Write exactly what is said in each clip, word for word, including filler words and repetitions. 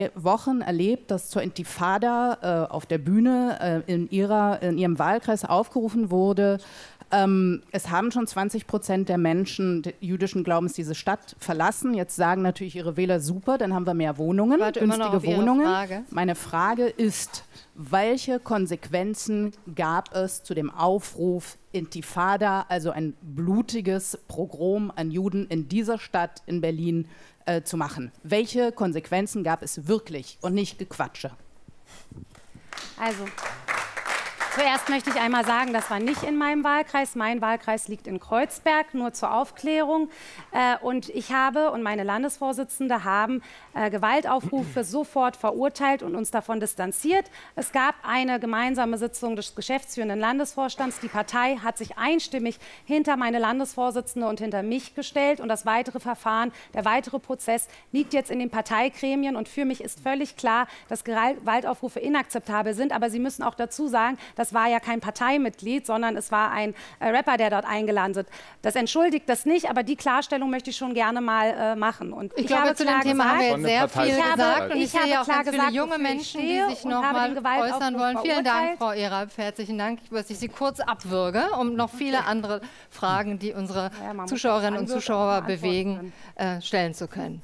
Wochen erlebt, dass zur Intifada äh, auf der Bühne äh, in, ihrer, in ihrem Wahlkreis aufgerufen wurde. Ähm, es haben schon zwanzig Prozent der Menschen jüdischen Glaubens diese Stadt verlassen. Jetzt sagen natürlich ihre Wähler, super, dann haben wir mehr Wohnungen, Warte, günstige Wohnungen. Frage. Meine Frage ist, welche Konsequenzen gab es zu dem Aufruf Intifada, also ein blutiges Pogrom an Juden in dieser Stadt in Berlin äh, zu machen? Welche Konsequenzen gab es wirklich und nicht Gequatsche? Also, zuerst möchte ich einmal sagen, das war nicht in meinem Wahlkreis. Mein Wahlkreis liegt in Kreuzberg, nur zur Aufklärung. Äh, und ich habe und meine Landesvorsitzende haben äh, Gewaltaufrufe sofort verurteilt und uns davon distanziert. Es gab eine gemeinsame Sitzung des geschäftsführenden Landesvorstands. Die Partei hat sich einstimmig hinter meine Landesvorsitzende und hinter mich gestellt. Und das weitere Verfahren, der weitere Prozess liegt jetzt in den Parteigremien. Und für mich ist völlig klar, dass Gewaltaufrufe inakzeptabel sind. Aber Sie müssen auch dazu sagen, das war ja kein Parteimitglied, sondern es war ein äh, Rapper, der dort eingeladen wird. Das entschuldigt das nicht, aber die Klarstellung möchte ich schon gerne mal äh, machen. Und ich, ich glaube, habe zu dem Thema haben wir jetzt sehr viel ich gesagt. Habe, und ich, ich sehe ja auch ganz viele junge Menschen, die sich noch mal äußern wollen. Vielen Dank, Frau Erath. Herzlichen Dank, dass ich Sie kurz abwürge, um noch viele andere Fragen, die unsere ja, Zuschauerinnen und Zuschauer bewegen, äh, stellen zu können.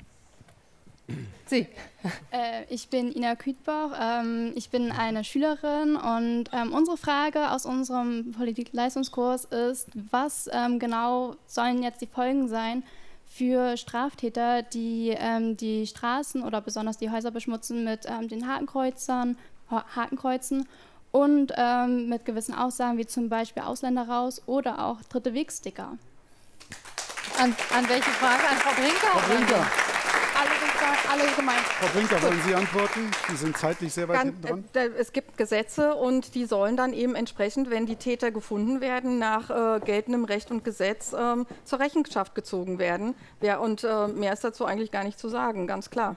Sie. Äh, ich bin Ina Kütbauch, ähm, ich bin eine Schülerin und ähm, unsere Frage aus unserem Politikleistungskurs ist, was ähm, genau sollen jetzt die Folgen sein für Straftäter, die ähm, die Straßen oder besonders die Häuser beschmutzen mit ähm, den Hakenkreuzern, Hakenkreuzen und ähm, mit gewissen Aussagen wie zum Beispiel Ausländer raus oder auch Dritte Weg-Sticker. An, an welche Frage? An Frau Brinker? Frau Brinker. Alle gemeint. Frau Brinker, wollen Sie antworten? Sie sind zeitlich sehr weit Ganz, hinten dran. äh, es gibt Gesetze und die sollen dann eben entsprechend, wenn die Täter gefunden werden, nach äh, geltendem Recht und Gesetz ähm, zur Rechenschaft gezogen werden. Ja, und äh, mehr ist dazu eigentlich gar nicht zu sagen, ganz klar.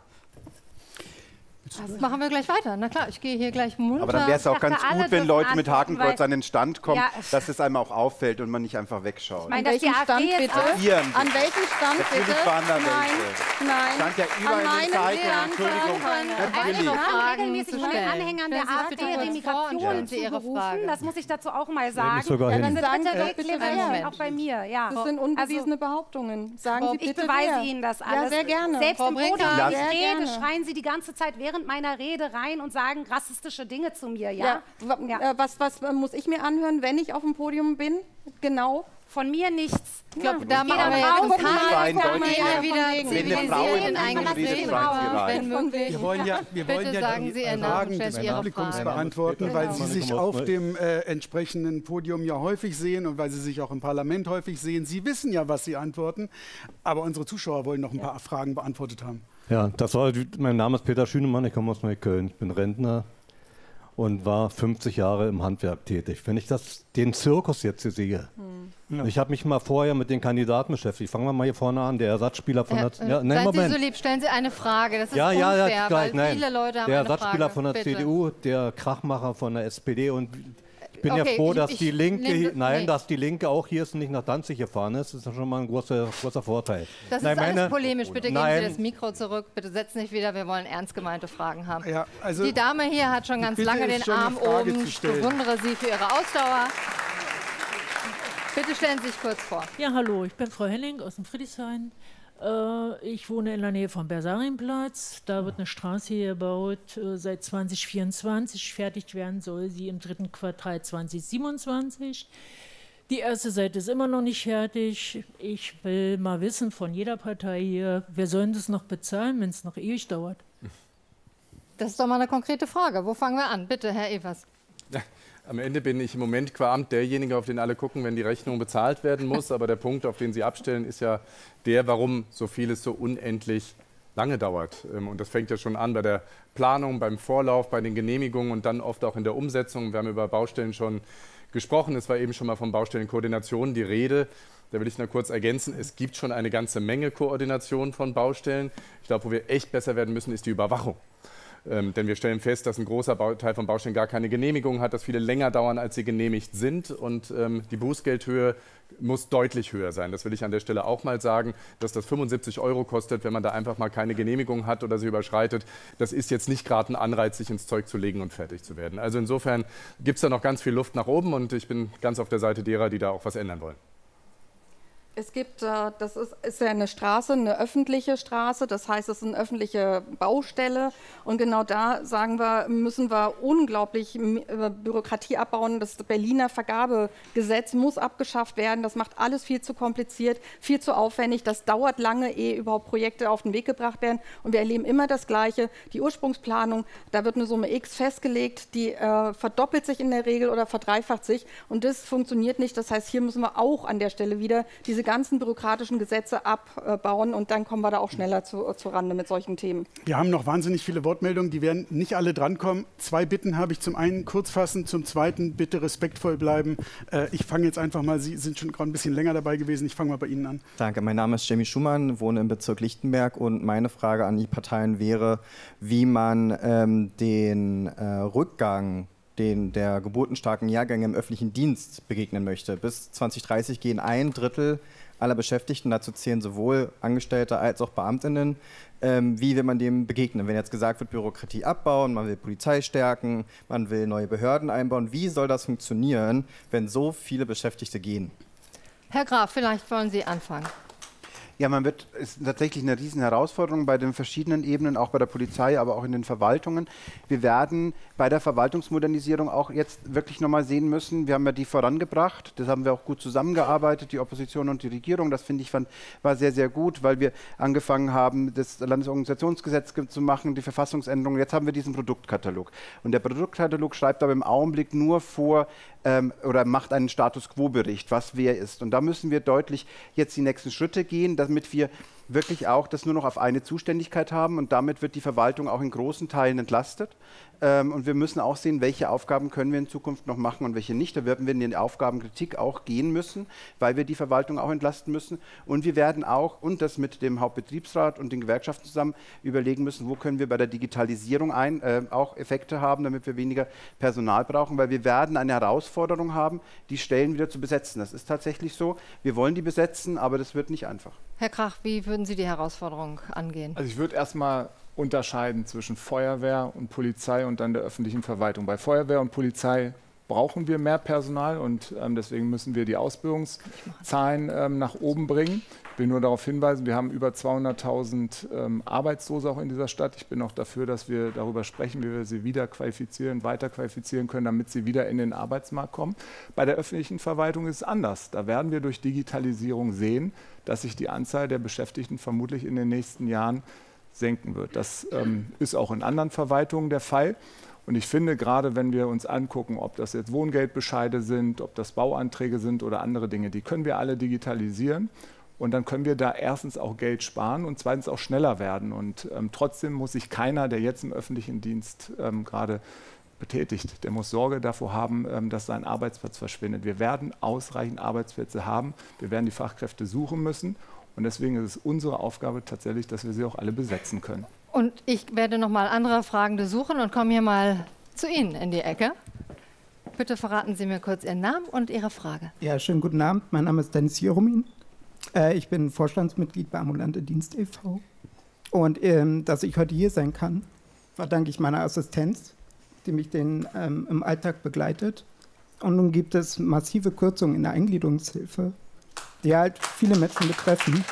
Das machen wir gleich weiter. Na klar, ich gehe hier gleich munter. Aber dann wäre es auch ganz gut, wenn Leute mit Hakenkreuz an den Stand kommen, ja, dass es einem auch auffällt und man nicht einfach wegschaut. Ich meine, an welchem Stand bitte? An welchem Stand Natürlich bitte? waren da Nein, welche. nein. Stand ja überall in den Zeitungen. Entschuldigung. Ich Natürlich. habe regelmäßig von den Anhängern der AfD Migration zugerufen. Das muss ich dazu auch mal sagen. Sogar ja, hin. dann sagen Sie doch bitte wer. Auch bei mir. Ja. Das sind unbewiesene Behauptungen. Sagen Sie bitte Ich beweise wer. Ihnen das alles. Ja, sehr gerne. Selbst Frau im Podium, Brinker. wenn ich Sehr rede, gerne. schreien Sie die ganze Zeit während meiner Rede rein und sagen rassistische Dinge zu mir. Ja? Ja. Ja. Äh, was, was äh, muss ich mir anhören, wenn ich auf dem Podium bin? Genau. Von mir nichts. Ich glaube, Ja, da ich machen gehe wir dann jetzt raus. ein paar Nein, Mal deutlich. wieder Wenn eine Frau in zivilisieren, einem eigentlich redet, reden, Frankreich. wenn möglich. Wir wollen ja, wir wollen Bitte ja sagen die Sie Ihren Namen, Fragen stellen des Sie Ihre Publikums Frage. beantworten, weil Genau. Sie sich auf dem äh, entsprechenden Podium ja häufig sehen und weil Sie sich auch im Parlament häufig sehen. Sie wissen ja, was Sie antworten, aber unsere Zuschauer wollen noch ein paar Fragen beantwortet haben. Ja, das war, mein Name ist Peter Schünemann, ich komme aus Neukölln, ich bin Rentner und war fünfzig Jahre im Handwerk tätig. Wenn ich das, den Zirkus jetzt hier sehe, hm. ich habe mich mal vorher mit den Kandidaten beschäftigt. Fangen wir mal hier vorne an, der Ersatzspieler von Ja, der... Ja, äh, nein, seien Moment. Sie so lieb, stellen Sie eine Frage. Das ist ja, ja, unfair, ja, weil gleich, nein. viele Leute haben Der eine Ersatzspieler Frage. von der Bitte. C D U, der Krachmacher von der S P D und ich bin Okay, ja froh, ich- dass ich die Linke, nehme- hier- nein, nee. dass die Linke auch hier ist und nicht nach Danzig gefahren ist. Das ist ja schon mal ein großer, großer Vorteil. Das nein, ist alles meine- polemisch. Bitte geben nein, Sie das Mikro zurück. Bitte setzen Sie sich wieder. Wir wollen ernst gemeinte Fragen haben. Ja, also Die Dame hier hat schon die ganz Bitte lange ist den schon, eine Arm Frage oben. zu Ich stellen. bewundere Sie für Ihre Ausdauer. Bitte stellen Sie sich kurz vor. Ja, hallo, ich bin Frau Henning aus dem Friedrichshain. Äh, ich wohne in der Nähe vom Bersarienplatz. Da wird eine Straße hier gebaut, äh, seit zwanzig vierundzwanzig. Fertig werden soll sie im dritten Quartal zwanzig siebenundzwanzig. Die erste Seite ist immer noch nicht fertig. Ich will mal wissen von jeder Partei hier, wer soll denn das noch bezahlen, wenn es noch ewig dauert? Das ist doch mal eine konkrete Frage. Wo fangen wir an? Bitte, Herr Evers. Ja, am Ende bin ich im Moment qua Amt derjenige, auf den alle gucken, wenn die Rechnung bezahlt werden muss. Aber der Punkt, auf den Sie abstellen, ist ja der, warum so vieles so unendlich lange dauert. Und das fängt ja schon an bei der Planung, beim Vorlauf, bei den Genehmigungen und dann oft auch in der Umsetzung. Wir haben über Baustellen schon gesprochen. Es war eben schon mal von Baustellenkoordination die Rede. Da will ich nur kurz ergänzen, es gibt schon eine ganze Menge Koordination von Baustellen. Ich glaube, wo wir echt besser werden müssen, ist die Überwachung. Ähm, denn wir stellen fest, dass ein großer Bau Teil von Baustellen gar keine Genehmigung hat, dass viele länger dauern, als sie genehmigt sind. Und ähm, die Bußgeldhöhe muss deutlich höher sein. Das will ich an der Stelle auch mal sagen, dass das fünfundsiebzig Euro kostet, wenn man da einfach mal keine Genehmigung hat oder sie überschreitet. Das ist jetzt nicht gerade ein Anreiz, sich ins Zeug zu legen und fertig zu werden. Also insofern gibt es da noch ganz viel Luft nach oben und ich bin ganz auf der Seite derer, die da auch was ändern wollen. Es gibt, äh, das ist, ist ja eine Straße, eine öffentliche Straße, das heißt, es ist eine öffentliche Baustelle und genau da, sagen wir, müssen wir unglaublich Bürokratie abbauen. Das Berliner Vergabegesetz muss abgeschafft werden, das macht alles viel zu kompliziert, viel zu aufwendig, das dauert lange, ehe überhaupt Projekte auf den Weg gebracht werden und wir erleben immer das Gleiche, die Ursprungsplanung, da wird eine Summe X festgelegt, die äh, verdoppelt sich in der Regel oder verdreifacht sich und das funktioniert nicht, das heißt, hier müssen wir auch an der Stelle wieder diese ganzen bürokratischen Gesetze abbauen und dann kommen wir da auch schneller zu, zu Rande mit solchen Themen. Wir haben noch wahnsinnig viele Wortmeldungen, die werden nicht alle drankommen. Zwei Bitten habe ich. Zum einen kurz fassen, zum zweiten bitte respektvoll bleiben. Äh, ich fange jetzt einfach mal, Sie sind schon gerade ein bisschen länger dabei gewesen, ich fange mal bei Ihnen an. Danke, mein Name ist Jamie Schumann, wohne im Bezirk Lichtenberg und meine Frage an die Parteien wäre, wie man ähm, den äh, Rückgang den der geburtenstarken Jahrgänge im öffentlichen Dienst begegnen möchte. Bis zwanzig dreißig gehen ein Drittel aller Beschäftigten, dazu zählen sowohl Angestellte als auch Beamtinnen. Ähm, wie will man dem begegnen? Wenn jetzt gesagt wird, Bürokratie abbauen, man will Polizei stärken, man will neue Behörden einbauen, wie soll das funktionieren, wenn so viele Beschäftigte gehen? Herr Graf, vielleicht wollen Sie anfangen. Ja, man wird, ist tatsächlich eine riesen Herausforderung bei den verschiedenen Ebenen, auch bei der Polizei, aber auch in den Verwaltungen. Wir werden bei der Verwaltungsmodernisierung auch jetzt wirklich nochmal sehen müssen, wir haben ja die vorangebracht, das haben wir auch gut zusammengearbeitet, die Opposition und die Regierung, das finde ich fand, war sehr, sehr gut, weil wir angefangen haben, das Landesorganisationsgesetz zu machen, die Verfassungsänderung, jetzt haben wir diesen Produktkatalog. Und der Produktkatalog schreibt aber im Augenblick nur vor, ähm, oder macht einen Status-Quo-Bericht, was wer ist. Und da müssen wir deutlich jetzt die nächsten Schritte gehen, damit wir wirklich auch das nur noch auf eine Zuständigkeit haben und damit wird die Verwaltung auch in großen Teilen entlastet. Ähm, und wir müssen auch sehen, welche Aufgaben können wir in Zukunft noch machen und welche nicht. Da werden wir in die Aufgabenkritik auch gehen müssen, weil wir die Verwaltung auch entlasten müssen. Und wir werden auch, und das mit dem Hauptbetriebsrat und den Gewerkschaften zusammen, überlegen müssen, wo können wir bei der Digitalisierung ein, äh, auch Effekte haben, damit wir weniger Personal brauchen, weil wir werden eine Herausforderung haben, die Stellen wieder zu besetzen. Das ist tatsächlich so. Wir wollen die besetzen, aber das wird nicht einfach. Herr Krach, wie würden Sie die Herausforderung angehen? Also ich würde erstmal unterscheiden zwischen Feuerwehr und Polizei und dann der öffentlichen Verwaltung. Bei Feuerwehr und Polizei brauchen wir mehr Personal und ähm, deswegen müssen wir die Ausbildungszahlen ähm, nach oben bringen. Ich will nur darauf hinweisen, wir haben über zweihunderttausend ähm, Arbeitslose auch in dieser Stadt. Ich bin auch dafür, dass wir darüber sprechen, wie wir sie wieder qualifizieren, weiter qualifizieren können, damit sie wieder in den Arbeitsmarkt kommen. Bei der öffentlichen Verwaltung ist es anders. Da werden wir durch Digitalisierung sehen, dass sich die Anzahl der Beschäftigten vermutlich in den nächsten Jahren senken wird. Das ähm, ist auch in anderen Verwaltungen der Fall. Und ich finde, gerade wenn wir uns angucken, ob das jetzt Wohngeldbescheide sind, ob das Bauanträge sind oder andere Dinge, die können wir alle digitalisieren. Und dann können wir da erstens auch Geld sparen und zweitens auch schneller werden. Und ähm, trotzdem muss sich keiner, der jetzt im öffentlichen Dienst ähm, gerade betätigt, der muss Sorge davor haben, ähm, dass sein Arbeitsplatz verschwindet. Wir werden ausreichend Arbeitsplätze haben. Wir werden die Fachkräfte suchen müssen. Und deswegen ist es unsere Aufgabe tatsächlich, dass wir sie auch alle besetzen können. Und ich werde noch mal andere Fragende suchen und komme hier mal zu Ihnen in die Ecke. Bitte verraten Sie mir kurz Ihren Namen und Ihre Frage. Ja, schönen guten Abend. Mein Name ist Dennis Jeromin. Äh, ich bin Vorstandsmitglied bei Ambulante Dienst e V Und ähm, dass ich heute hier sein kann, verdanke ich meiner Assistenz, die mich den, ähm, im Alltag begleitet. Und nun gibt es massive Kürzungen in der Eingliederungshilfe, die halt viele Menschen betreffen.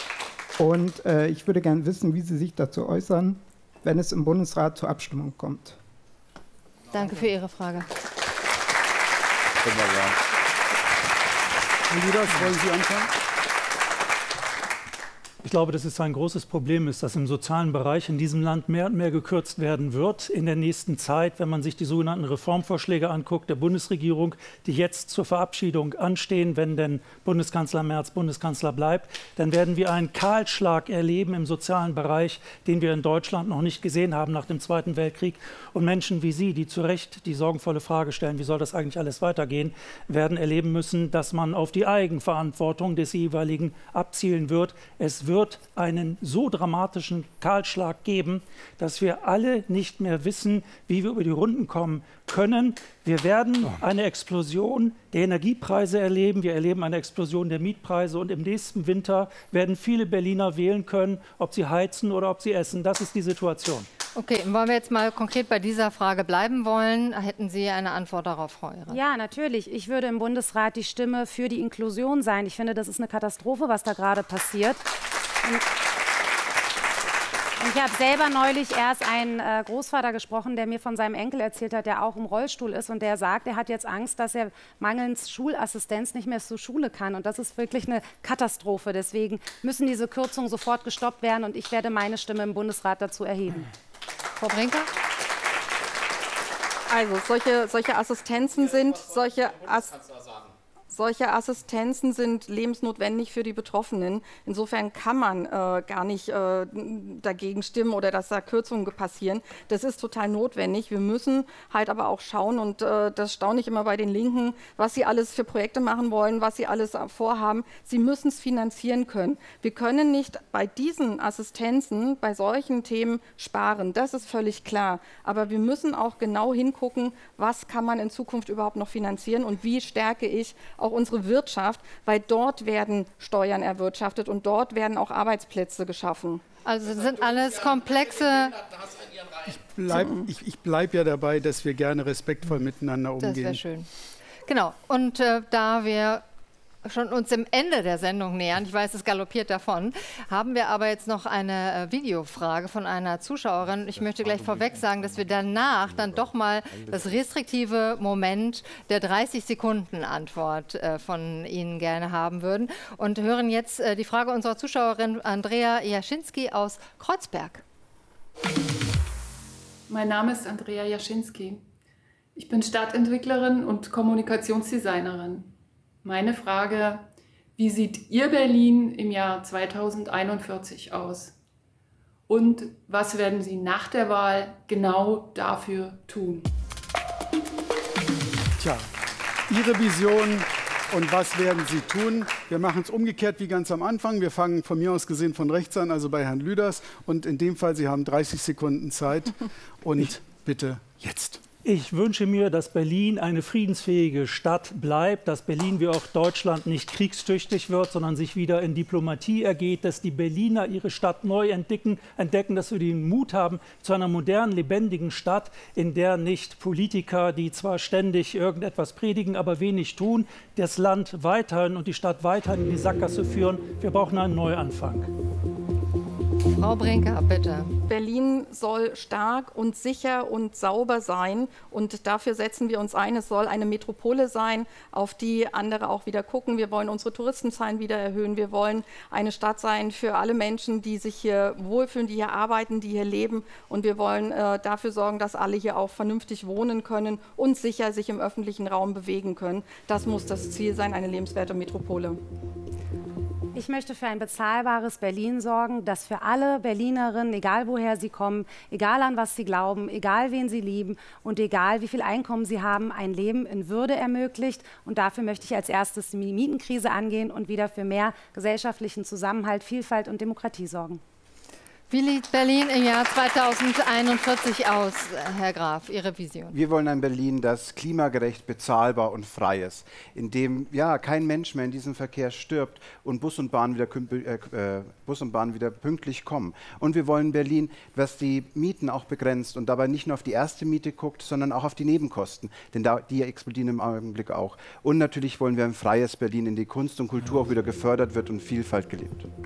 Und äh, ich würde gerne wissen, wie Sie sich dazu äußern, wenn es im Bundesrat zur Abstimmung kommt. Danke für Ihre Frage. Herr Lüders, wollen Sie anfangen? Ich glaube, dass es ein großes Problem ist, dass im sozialen Bereich in diesem Land mehr und mehr gekürzt werden wird in der nächsten Zeit, wenn man sich die sogenannten Reformvorschläge anguckt der Bundesregierung, die jetzt zur Verabschiedung anstehen, wenn denn Bundeskanzler Merz Bundeskanzler bleibt, dann werden wir einen Kahlschlag erleben im sozialen Bereich, den wir in Deutschland noch nicht gesehen haben nach dem Zweiten Weltkrieg. Und Menschen wie Sie, die zu Recht die sorgenvolle Frage stellen, wie soll das eigentlich alles weitergehen, werden erleben müssen, dass man auf die Eigenverantwortung des jeweiligen abzielen wird. Es wird einen so dramatischen Kahlschlag geben, dass wir alle nicht mehr wissen, wie wir über die Runden kommen können. Wir werden eine Explosion der Energiepreise erleben, wir erleben eine Explosion der Mietpreise und im nächsten Winter werden viele Berliner wählen können, ob sie heizen oder ob sie essen. Das ist die Situation. Okay, wollen wir jetzt mal konkret bei dieser Frage bleiben wollen? Hätten Sie eine Antwort darauf, Frau Ehrer? Ja, natürlich. Ich würde im Bundesrat die Stimme für die Inklusion sein. Ich finde, das ist eine Katastrophe, was da gerade passiert. Und Und ich habe selber neulich erst einen äh, Großvater gesprochen, der mir von seinem Enkel erzählt hat, der auch im Rollstuhl ist und der sagt, er hat jetzt Angst, dass er mangels Schulassistenz nicht mehr zur Schule kann. Und das ist wirklich eine Katastrophe. Deswegen müssen diese Kürzungen sofort gestoppt werden und ich werde meine Stimme im Bundesrat dazu erheben. Frau Brinker? Also solche, solche Assistenzen sind solche As Solche Assistenzen sind lebensnotwendig für die Betroffenen. Insofern kann man äh, gar nicht äh, dagegen stimmen oder dass da Kürzungen passieren. Das ist total notwendig. Wir müssen halt aber auch schauen, und äh, das staune ich immer bei den Linken, was sie alles für Projekte machen wollen, was sie alles vorhaben. Sie müssen es finanzieren können. Wir können nicht bei diesen Assistenzen, bei solchen Themen sparen. Das ist völlig klar. Aber wir müssen auch genau hingucken, was kann man in Zukunft überhaupt noch finanzieren und wie stärke ich auch unsere Wirtschaft, weil dort werden Steuern erwirtschaftet und dort werden auch Arbeitsplätze geschaffen. Also sind alles komplexe... Ich bleibe ich, ich bleib ja dabei, dass wir gerne respektvoll miteinander umgehen. Das wäre schön. Genau, und äh, da wir schon uns dem Ende der Sendung nähern, ich weiß, es galoppiert davon, haben wir aber jetzt noch eine äh, Videofrage von einer Zuschauerin. Ich möchte gleich vorweg sagen, dass wir danach dann doch mal das restriktive Moment der dreißig Sekunden Antwort äh, von Ihnen gerne haben würden und hören jetzt äh, die Frage unserer Zuschauerin Andrea Jaschinski aus Kreuzberg. Mein Name ist Andrea Jaschinski. Ich bin Stadtentwicklerin und Kommunikationsdesignerin. Meine Frage, wie sieht Ihr Berlin im Jahr zweitausendeinundvierzig aus? Und was werden Sie nach der Wahl genau dafür tun? Tja, Ihre Vision und was werden Sie tun? Wir machen es umgekehrt wie ganz am Anfang. Wir fangen von mir aus gesehen von rechts an, also bei Herrn Lüders. Und in dem Fall, Sie haben dreißig Sekunden Zeit. Und bitte jetzt. Ich wünsche mir, dass Berlin eine friedensfähige Stadt bleibt, dass Berlin wie auch Deutschland nicht kriegstüchtig wird, sondern sich wieder in Diplomatie ergeht, dass die Berliner ihre Stadt neu entdecken, entdecken, dass wir den Mut haben zu einer modernen, lebendigen Stadt, in der nicht Politiker, die zwar ständig irgendetwas predigen, aber wenig tun, das Land weiterhin und die Stadt weiterhin in die Sackgasse führen. Wir brauchen einen Neuanfang. Frau Brinker, bitte. Berlin soll stark und sicher und sauber sein und dafür setzen wir uns ein. Es soll eine Metropole sein, auf die andere auch wieder gucken. Wir wollen unsere Touristenzahlen wieder erhöhen. Wir wollen eine Stadt sein für alle Menschen, die sich hier wohlfühlen, die hier arbeiten, die hier leben. Und wir wollen äh, dafür sorgen, dass alle hier auch vernünftig wohnen können und sicher sich im öffentlichen Raum bewegen können. Das muss das Ziel sein, eine lebenswerte Metropole. Ich möchte für ein bezahlbares Berlin sorgen, das für alle Berlinerinnen, egal woher sie kommen, egal an was sie glauben, egal wen sie lieben und egal wie viel Einkommen sie haben, ein Leben in Würde ermöglicht. Und dafür möchte ich als erstes die Mietenkrise angehen und wieder für mehr gesellschaftlichen Zusammenhalt, Vielfalt und Demokratie sorgen. Wie sieht Berlin im Jahr zweitausendeinundvierzig aus, Herr Graf, Ihre Vision? Wir wollen ein Berlin, das klimagerecht, bezahlbar und frei ist, in dem ja, kein Mensch mehr in diesem Verkehr stirbt und Bus und Bahn wieder, äh, Bus und Bahn wieder pünktlich kommen. Und wir wollen Berlin, was die Mieten auch begrenzt und dabei nicht nur auf die erste Miete guckt, sondern auch auf die Nebenkosten, denn da, die explodieren im Augenblick auch. Und natürlich wollen wir ein freies Berlin, in dem Kunst und Kultur auch wieder gefördert wird und Vielfalt gelebt wird.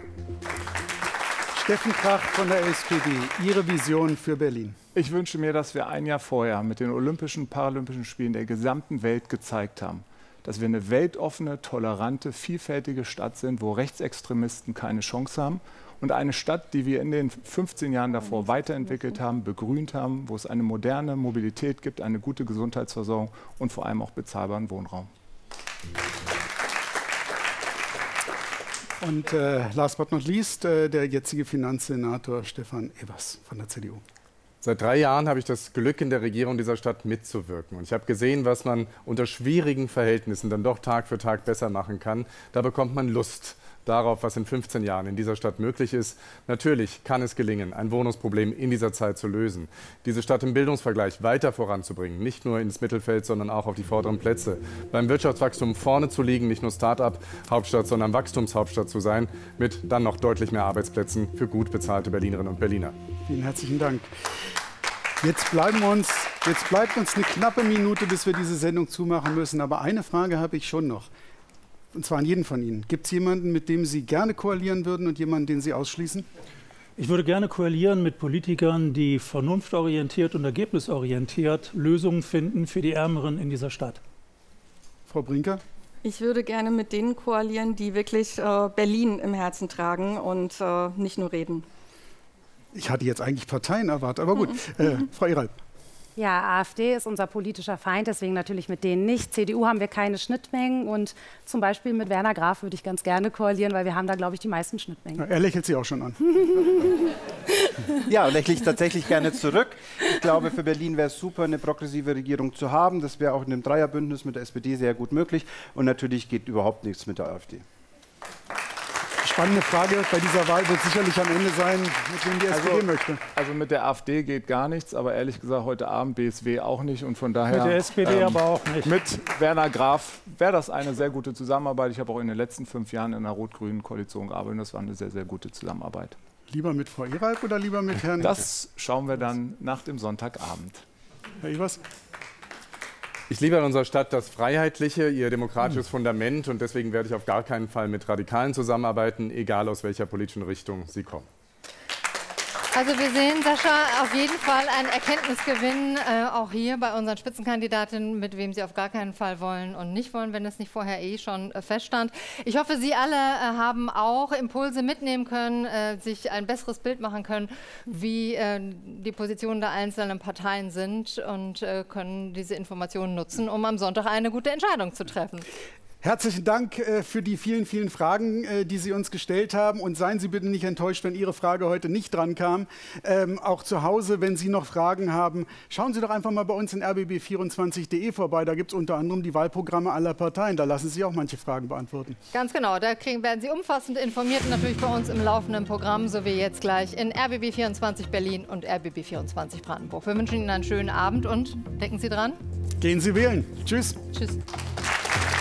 Steffen Kracht von der S P D, Ihre Vision für Berlin? Ich wünsche mir, dass wir ein Jahr vorher mit den Olympischen, Paralympischen Spielen der gesamten Welt gezeigt haben, dass wir eine weltoffene, tolerante, vielfältige Stadt sind, wo Rechtsextremisten keine Chance haben. Und eine Stadt, die wir in den fünfzehn Jahren davor weiterentwickelt haben, begrünt haben, wo es eine moderne Mobilität gibt, eine gute Gesundheitsversorgung und vor allem auch bezahlbaren Wohnraum. Und äh, last but not least, äh, der jetzige Finanzsenator Stefan Evers von der C D U. Seit drei Jahren habe ich das Glück, in der Regierung dieser Stadt mitzuwirken. Und ich habe gesehen, was man unter schwierigen Verhältnissen dann doch Tag für Tag besser machen kann. Da bekommt man Lust, darauf, was in fünfzehn Jahren in dieser Stadt möglich ist. Natürlich kann es gelingen, ein Wohnungsproblem in dieser Zeit zu lösen, diese Stadt im Bildungsvergleich weiter voranzubringen, nicht nur ins Mittelfeld, sondern auch auf die vorderen Plätze, beim Wirtschaftswachstum vorne zu liegen, nicht nur Start-up-Hauptstadt, sondern Wachstumshauptstadt zu sein, mit dann noch deutlich mehr Arbeitsplätzen für gut bezahlte Berlinerinnen und Berliner. Vielen herzlichen Dank. Jetzt, bleiben uns, jetzt bleibt uns eine knappe Minute, bis wir diese Sendung zumachen müssen. Aber eine Frage habe ich schon noch. Und zwar an jeden von Ihnen. Gibt es jemanden, mit dem Sie gerne koalieren würden und jemanden, den Sie ausschließen? Ich würde gerne koalieren mit Politikern, die vernunftorientiert und ergebnisorientiert Lösungen finden für die Ärmeren in dieser Stadt. Frau Brinker? Ich würde gerne mit denen koalieren, die wirklich äh, Berlin im Herzen tragen und äh, nicht nur reden. Ich hatte jetzt eigentlich Parteien erwartet, aber gut. äh, Frau Eralp. Ja, AfD ist unser politischer Feind, deswegen natürlich mit denen nicht. C D U haben wir keine Schnittmengen und zum Beispiel mit Werner Graf würde ich ganz gerne koalieren, weil wir haben da, glaube ich, die meisten Schnittmengen. Ja, er lächelt Sie auch schon an. Ja, lächle ich tatsächlich gerne zurück. Ich glaube, für Berlin wäre es super, eine progressive Regierung zu haben. Das wäre auch in einem Dreierbündnis mit der S P D sehr gut möglich. Und natürlich geht überhaupt nichts mit der AfD. Spannende Frage bei dieser Wahl wird sicherlich am Ende sein, mit wem die S P D also, möchte. Also mit der AfD geht gar nichts, aber ehrlich gesagt heute Abend B S W auch nicht und von daher... Mit der S P D ähm, aber auch nicht. Mit Werner Graf wäre das eine sehr gute Zusammenarbeit. Ich habe auch in den letzten fünf Jahren in einer rot-grünen Koalition gearbeitet und das war eine sehr, sehr gute Zusammenarbeit. Lieber mit Frau Eralp oder lieber mit Herrn... Das schauen wir dann nach dem Sonntagabend. Herr Evers? Ich liebe in unserer Stadt das Freiheitliche, ihr demokratisches Fundament und deswegen werde ich auf gar keinen Fall mit Radikalen zusammenarbeiten, egal aus welcher politischen Richtung sie kommen. Also wir sehen, Sascha, auf jeden Fall einen Erkenntnisgewinn, äh, auch hier bei unseren Spitzenkandidatinnen, mit wem sie auf gar keinen Fall wollen und nicht wollen, wenn es nicht vorher eh schon äh, feststand. Ich hoffe, Sie alle äh, haben auch Impulse mitnehmen können, äh, sich ein besseres Bild machen können, wie äh, die Positionen der einzelnen Parteien sind und äh, können diese Informationen nutzen, um am Sonntag eine gute Entscheidung zu treffen. Herzlichen Dank äh, für die vielen, vielen Fragen, äh, die Sie uns gestellt haben. Und seien Sie bitte nicht enttäuscht, wenn Ihre Frage heute nicht dran kam. Ähm, auch zu Hause, wenn Sie noch Fragen haben, schauen Sie doch einfach mal bei uns in r b b vierundzwanzig punkt de vorbei. Da gibt es unter anderem die Wahlprogramme aller Parteien. Da lassen Sie auch manche Fragen beantworten. Ganz genau. Da kriegen, werden Sie umfassend informiert, natürlich bei uns im laufenden Programm, so wie jetzt gleich in r b b vierundzwanzig Berlin und r b b vierundzwanzig Brandenburg. Wir wünschen Ihnen einen schönen Abend und denken Sie dran. Gehen Sie wählen. Tschüss. Tschüss.